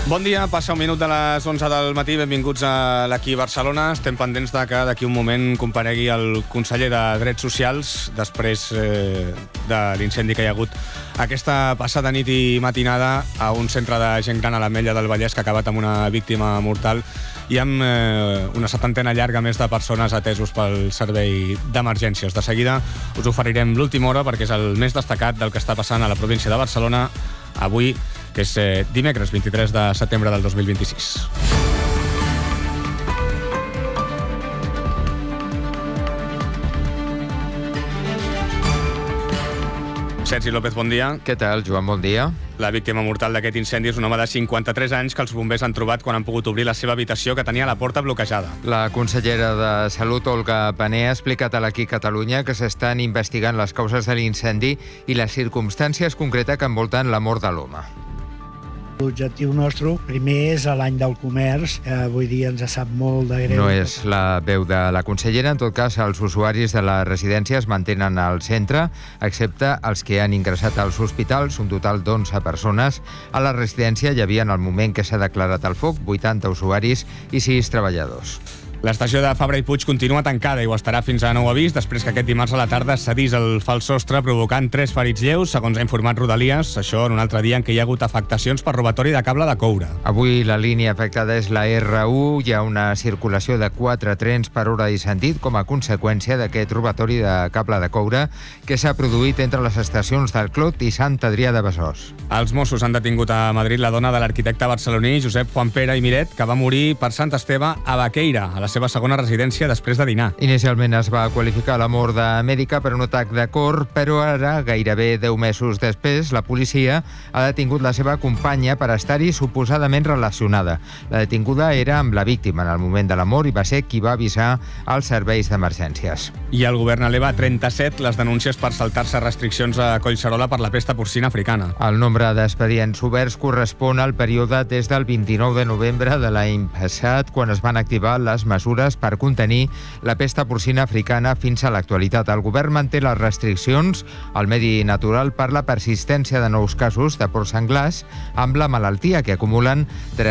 Bon dia, passa un minut de les 11 del matí, benvinguts a l'Aquí Barcelona. Estem pendents de que d'aquí un moment comparegui el conseller de Drets Socials després de l'incendi que hi ha hagut aquesta passada nit i matinada a un centre de gent gran a l'Ametlla del Vallès que ha acabat amb una víctima mortal i amb una setantena llarga més de persones atesos pel servei d'emergències. De seguida us oferirem l'última hora perquè és el més destacat del que està passant a la província de Barcelona avui, que és dimecres 23 de setembre del 2026. Sergi López, bon dia. Què tal, Joan? Bon dia. La víctima mortal d'aquest incendi és un home de 53 anys que els bombers han trobat quan han pogut obrir la seva habitació, que tenia la porta bloquejada. La consellera de Salut, Olga Pané, ha explicat a l'Aquí Catalunya que s'estan investigant les causes de l'incendi i les circumstàncies concretes que envolten la mort de l'home. L'objectiu nostre, primer, és l'any del comerç, que avui dia ens sap molt de greu. No és la veu de la consellera. En tot cas, els usuaris de la residència es mantenen al centre, excepte els que han ingressat als hospitals, un total d'11 persones. A la residència hi havia, en el moment que s'ha declarat el foc, 80 usuaris i 6 treballadors. L'estació de Fabra i Puig continua tancada i ho estarà fins a nou avís, després que aquest dimarts a la tarda cedís el fals sostre, provocant 3 ferits lleus, segons ha informat Rodalies. Això en un altre dia en què hi ha hagut afectacions per robatori de cable de coure. Avui la línia afectada és la R1. Hi ha una circulació de 4 trens per hora i sentit com a conseqüència d'aquest robatori de cable de coure que s'ha produït entre les estacions del Clot i Sant Adrià de Besòs. Els Mossos han detingut a Madrid la dona de l'arquitecte barceloní Josep Juan Pere i Miret, que va morir per Sant Esteve a Baqueira, a la seva segona residència després de dinar. Inicialment es va qualificar la mort de mèdica per un atac de cor, però ara, gairebé 10 mesos després, la policia ha detingut la seva companya per estar-hi suposadament relacionada. La detinguda era amb la víctima en el moment de la mort i va ser qui va avisar als serveis d'emergències. I el govern eleva a 37 les denúncies per saltar-se restriccions a Collserola per la pesta porcina africana. El nombre d'expedients oberts correspon al període des del 29 de novembre de l'any passat, quan es van activar les mesures per contenir la pesta porcina africana fins a l'actualitat. El govern manté les restriccions al medi natural per la persistència de nous casos de porcs senglars amb la malaltia, que acumulen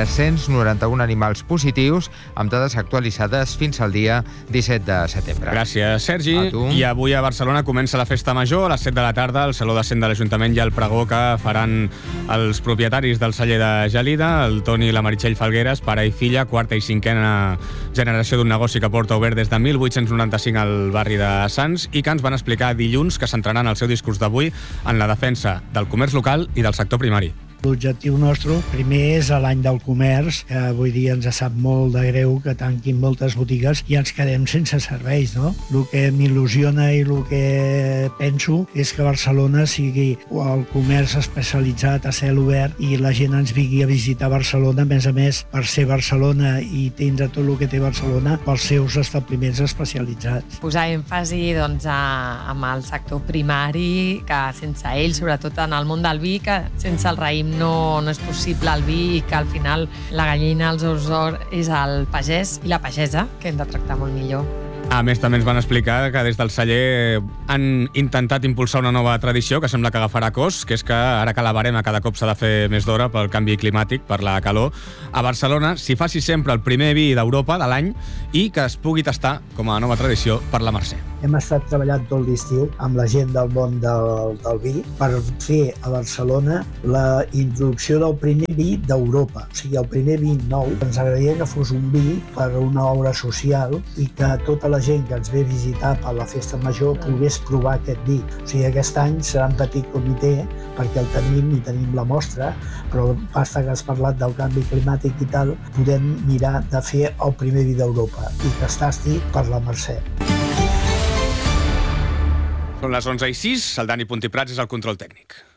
391 animals positius, amb dades actualitzades fins al dia 17 de setembre. Gràcies, Sergi. I avui a Barcelona comença la festa major a les 7 de la tarda, al Saló de Cent de l'Ajuntament i el pregó que faran els propietaris del celler de Gelida, el Toni i la Meritxell Falgueres, pare i filla, quarta i cinquena generació d'un negoci que porta obert des de 1895 al barri de Sants i que ens van explicar dilluns que centraran el seu discurs d'avui en la defensa del comerç local i del sector primari. L'objectiu nostre, primer, és l'any del comerç, que avui dia ens sap molt de greu que tanquin moltes botigues i ens quedem sense serveis, no? El que m'il·lusiona i el que penso és que Barcelona sigui el comerç especialitzat a cel obert i la gent ens vingui a visitar Barcelona, a més, per ser Barcelona i tindre tot el que té Barcelona pels seus establiments especialitzats. Posar èmfasi amb el sector primari, que sense ell, sobretot en el món del vi, que sense el raïm no és possible el vi i que al final la gallina als ous d'or és el pagès i la pagesa, que hem de tractar molt millor. A més, també ens van explicar que des del celler han intentat impulsar una nova tradició que sembla que agafarà cos, que és que ara que la barema cada cop s'ha de fer més d'hora pel canvi climàtic, per la calor, a Barcelona s'hi faci sempre el primer vi d'Europa de l'any i que es pugui tastar com a nova tradició per la Mercè. Hem estat treballant tot l'estiu amb la gent del món del vi per fer a Barcelona la introducció del primer vi d'Europa. O sigui, el primer vi nou. Ens agradaria que fos un vi per una obra social i que tota la gent que ens ve a visitar per la festa major pogués provar aquest vi. O sigui, aquest any serà un petit comitè perquè el tenim i tenim la mostra, però basta que has parlat del canvi climàtic i tal, podem mirar de fer el primer vi d'Europa i que es tasti per la Mercè. Són les 11:06, el Dani Puntí Prats és el control tècnic.